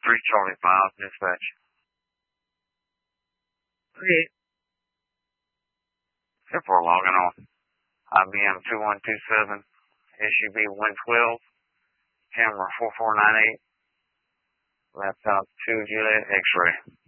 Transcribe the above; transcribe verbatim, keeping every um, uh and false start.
three Charlie five, dispatch. Okay. ten four logging on. I B M two one two seven, S U B one twelve, camera four four nine eight, laptop two Juliet X-ray.